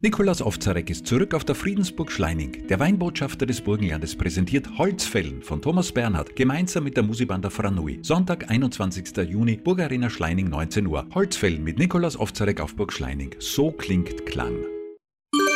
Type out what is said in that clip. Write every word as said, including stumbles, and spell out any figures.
Nikolaus Ovczarek ist zurück auf der Friedensburg Schleining. Der Weinbotschafter des Burgenlandes präsentiert Holzfällen von Thomas Bernhard gemeinsam mit der Musikband Franui. Sonntag, einundzwanzigster Juni, Burgarena Schleining, neunzehn Uhr. Holzfällen mit Nikolaus Ovczarek auf Burg Schleining. So klingt Klang.